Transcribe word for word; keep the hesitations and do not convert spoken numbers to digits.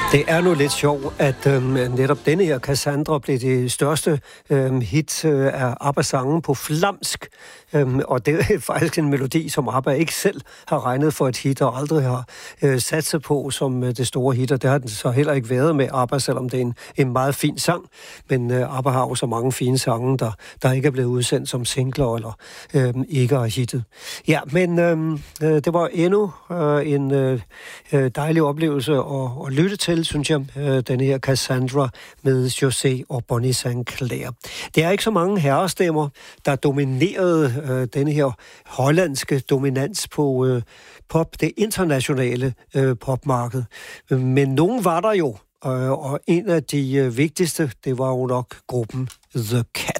Det er nu lidt sjovt, at øhm, netop denne her Cassandra blev det største øhm, hit øh, af ABBA-sangen på flamsk. Øhm, og det er faktisk en melodi, som ABBA ikke selv har regnet for et hit, og aldrig har øh, sat sig på som øh, det store hit. Og det har den så heller ikke været med ABBA, selvom det er en, en meget fin sang. Men øh, ABBA har jo så mange fine sange, der, der ikke er blevet udsendt som singler, eller øh, ikke har hittet. Ja, men øh, øh, det var endnu øh, en øh, dejlig oplevelse at, at lytte til, synes jeg, øh, denne her Cassandra med José og Bonnie Saint Clair. Det er ikke så mange herrestemmer, der dominerede øh, denne her hollandske dominans på øh, pop, det internationale øh, popmarked. Men nogen var der jo, øh, og en af de øh, vigtigste, det var jo nok gruppen The Cat.